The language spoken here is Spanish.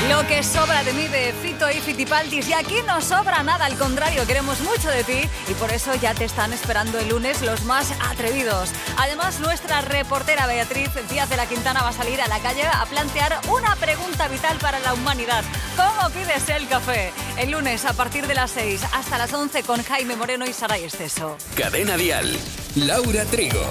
Lo que sobra de mí, de Fito y Fitipaldis. Y aquí no sobra nada, al contrario, queremos mucho de ti y por eso ya te están esperando el lunes los más atrevidos. Además, nuestra reportera Beatriz Díaz de la Quintana va a salir a la calle a plantear una pregunta vital para la humanidad. ¿Cómo pides el café? El lunes a partir de las 6 hasta las 11 con Jaime Moreno y Saray Esteso. Cadena Dial, Laura Trigo.